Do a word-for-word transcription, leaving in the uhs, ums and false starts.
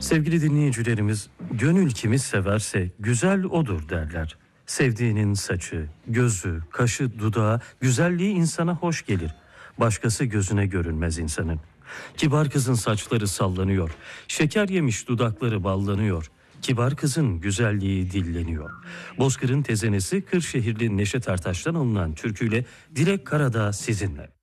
Sevgili dinleyicilerimiz, gönül kimi severse güzel odur derler. Sevdiğinin saçı, gözü, kaşı, dudağı, güzelliği insana hoş gelir. Başkası gözüne görünmez insanın. Kibar kızın saçları sallanıyor. Şeker yemiş dudakları ballanıyor. Kibar kızın güzelliği dilleniyor. Bozkır'ın tezenesi Kırşehirli Neşet Ertaş'tan alınan türküyle Dilek Karadağ sizinle.